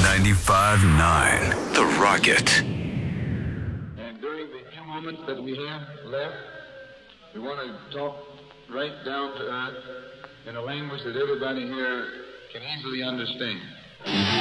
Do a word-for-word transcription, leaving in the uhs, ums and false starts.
ninety-five point nine, The Rocket. And during the few moments that we have left, we want to talk right down to earth in a language that everybody here can easily understand.